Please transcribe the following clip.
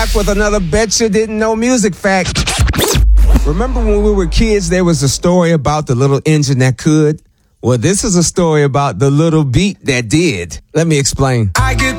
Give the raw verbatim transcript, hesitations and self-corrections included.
Back with another Bet You Didn't Know music fact. Remember when we were kids, there was a story about the little engine that could? Well, this is a story about the little beat that did. Let me explain. I get